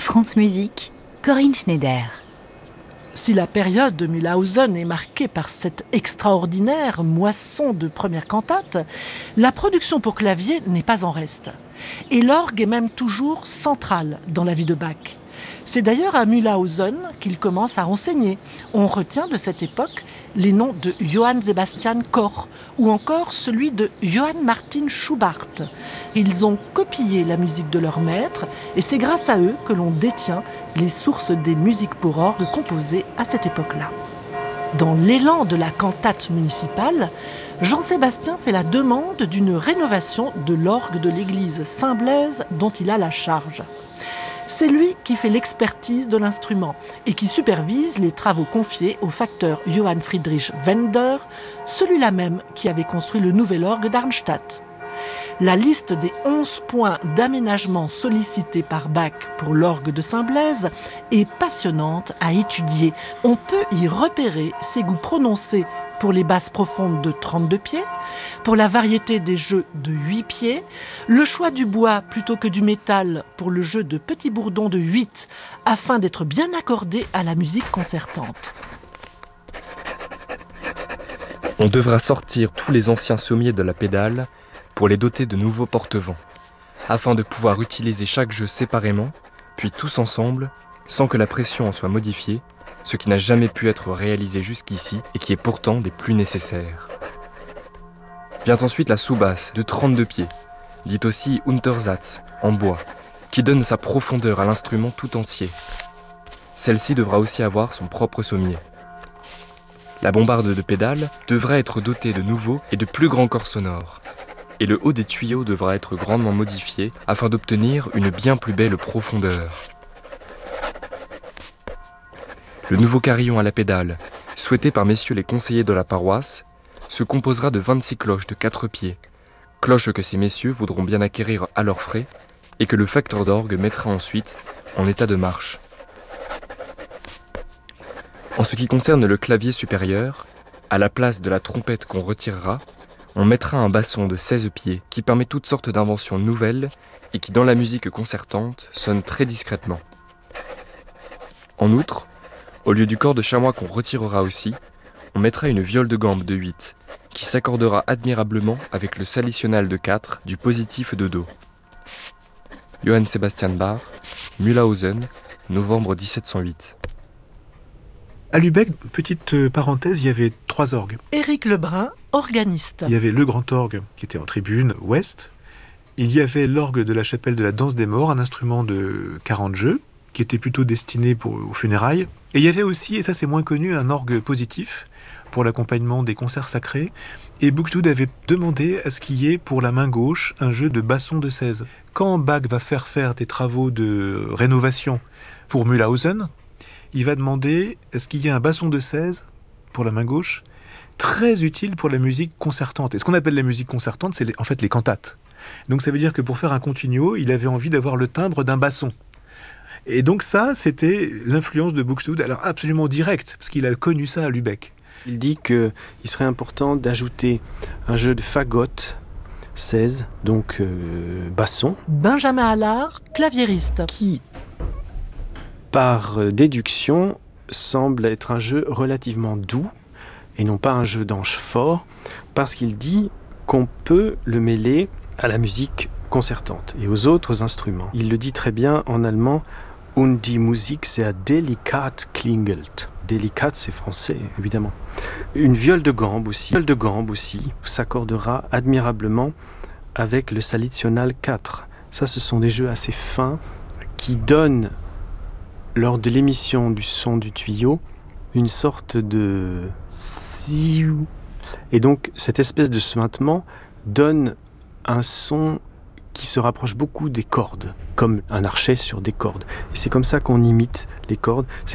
France Musique, Corinne Schneider. Si la période de Mühlhausen est marquée par cette extraordinaire moisson de première cantate, la production pour clavier n'est pas en reste. Et l'orgue est même toujours central dans la vie de Bach. C'est d'ailleurs à Mühlhausen qu'il commence à enseigner. On retient de cette époque les noms de Johann Sebastian Koch ou encore celui de Johann Martin Schubart. Ils ont copié la musique de leur maître et c'est grâce à eux que l'on détient les sources des musiques pour orgue composées à cette époque-là. Dans l'élan de la cantate municipale, Jean-Sébastien fait la demande d'une rénovation de l'orgue de l'église Saint-Blaise dont il a la charge. C'est lui qui fait l'expertise de l'instrument et qui supervise les travaux confiés au facteur Johann Friedrich Wender, celui-là même qui avait construit le nouvel orgue d'Arnstadt. La liste des 11 points d'aménagement sollicités par Bach pour l'orgue de Saint-Blaise est passionnante à étudier. On peut y repérer ses goûts prononcés pour les basses profondes de 32 pieds, pour la variété des jeux de 8 pieds, le choix du bois plutôt que du métal pour le jeu de petits bourdons de 8, afin d'être bien accordé à la musique concertante. On devra sortir tous les anciens sommiers de la pédale pour les doter de nouveaux porte-vents, afin de pouvoir utiliser chaque jeu séparément, puis tous ensemble, sans que la pression en soit modifiée, ce qui n'a jamais pu être réalisé jusqu'ici et qui est pourtant des plus nécessaires. Vient ensuite la sous-basse de 32 pieds, dite aussi Untersatz, en bois, qui donne sa profondeur à l'instrument tout entier. Celle-ci devra aussi avoir son propre sommier. La bombarde de pédale devra être dotée de nouveaux et de plus grands corps sonores, et le haut des tuyaux devra être grandement modifié afin d'obtenir une bien plus belle profondeur. Le nouveau carillon à la pédale, souhaité par messieurs les conseillers de la paroisse, se composera de 26 cloches de 4 pieds, cloches que ces messieurs voudront bien acquérir à leurs frais et que le facteur d'orgue mettra ensuite en état de marche. En ce qui concerne le clavier supérieur, à la place de la trompette qu'on retirera, on mettra un basson de 16 pieds qui permet toutes sortes d'inventions nouvelles et qui, dans la musique concertante, sonne très discrètement. En outre, au lieu du corps de chamois qu'on retirera aussi, on mettra une viole de gambe de 8, qui s'accordera admirablement avec le salitionnal de 4 du positif de Do. Johann Sebastian Bach, Mühlhausen, novembre 1708. À Lübeck, petite parenthèse, il y avait 3 orgues. Éric Lebrun, organiste. Il y avait le grand orgue qui était en tribune ouest. Il y avait l'orgue de la chapelle de la Danse des Morts, un instrument de 40 jeux, qui était plutôt destiné aux funérailles. Et il y avait aussi, et ça c'est moins connu, un orgue positif pour l'accompagnement des concerts sacrés. Et Buxtehude avait demandé à ce qu'il y ait pour la main gauche un jeu de basson de 16. Quand Bach va faire des travaux de rénovation pour Mühlhausen, il va demander à ce qu'il y ait un basson de 16 pour la main gauche, très utile pour la musique concertante. Et ce qu'on appelle la musique concertante, c'est en fait les cantates. Donc ça veut dire que pour faire un continuo, il avait envie d'avoir le timbre d'un basson. Et donc ça, c'était l'influence de Buxtehude, alors absolument directe, parce qu'il a connu ça à Lübeck. Il dit qu'il serait important d'ajouter un jeu de fagot, 16, donc basson. Benjamin Allard, claviériste. Qui, par déduction, semble être un jeu relativement doux, et non pas un jeu d'ange fort, parce qu'il dit qu'on peut le mêler à la musique concertante et aux autres instruments. Il le dit très bien en allemand, und die Musik sehr delikat klingelt. Délicat, c'est français, évidemment. Une viole de gambe aussi s'accordera admirablement avec le Salitionnal 4. Ça, ce sont des jeux assez fins qui donnent, lors de l'émission du son du tuyau, une sorte de siou. Et donc, cette espèce de suintement donne un son qui se rapproche beaucoup des cordes, comme un archet sur des cordes. Et c'est comme ça qu'on imite les cordes.